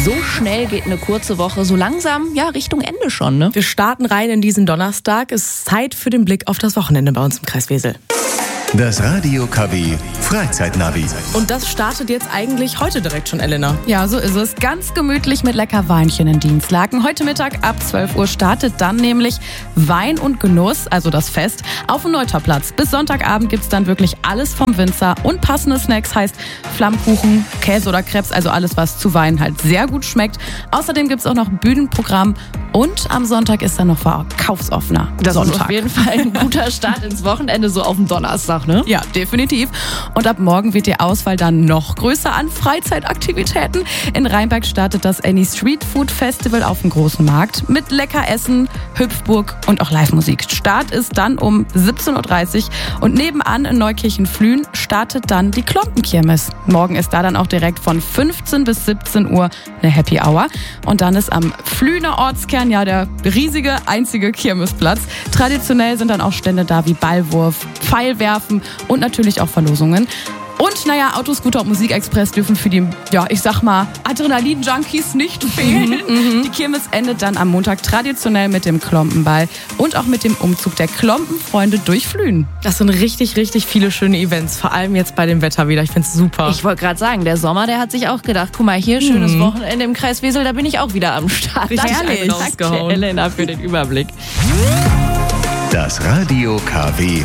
So schnell geht eine kurze Woche so langsam Richtung Ende schon, ne? Wir starten rein in diesen Donnerstag. Es ist Zeit für den Blick auf das Wochenende bei uns im Kreis Wesel. Das Radio KW Freizeitnavi. Und das startet jetzt eigentlich heute direkt schon, Elena. Ja, so ist es. Ganz gemütlich mit lecker Weinchen in Dienstlaken. Heute Mittag ab 12 Uhr startet dann nämlich Wein und Genuss, also das Fest, auf dem Neuterplatz. Bis Sonntagabend gibt's dann wirklich alles vom Winzer und passende Snacks, heißt Flammkuchen, Käse oder Crepes, also alles, was zu Wein halt sehr gut schmeckt. Außerdem gibt's auch noch Bühnenprogramm und am Sonntag ist dann noch verkaufsoffener Das ist Sonntag. auf jeden Fall ein guter Start ins Wochenende, so auf dem Donnerstag, ne? Ja, definitiv. Und ab morgen wird die Auswahl dann noch größer an Freizeitaktivitäten. In Rheinberg startet das Any Street Food Festival auf dem großen Markt mit lecker Essen, Hüpfburg und auch Live-Musik. Start ist dann um 17.30 Uhr und nebenan in Neukirchen-Flühen startet dann die Klompenkirmes. Morgen ist da dann auch direkt von 15 bis 17 Uhr eine Happy Hour. Und dann ist am Flühner Ortskern der riesige, einzige Kirmesplatz. Traditionell sind dann auch Stände da wie Ballwurf, Pfeilwerfen und natürlich auch Verlosungen. Und Autoscooter und Musikexpress dürfen für die, ich sag mal, Adrenalin-Junkies nicht fehlen. Die Kirmes endet dann am Montag traditionell mit dem Klompenball und auch mit dem Umzug der Klompenfreunde durch Flühen. Das sind richtig, richtig viele schöne Events, vor allem jetzt bei dem Wetter wieder. Ich find's super. Ich wollte gerade sagen, der Sommer, der hat sich auch gedacht, guck mal hier, schönes Wochenende im Kreis Wesel, da bin ich auch wieder am Start. Richtig Danke, rausgehauen. Elena, für den Überblick. Das Radio KW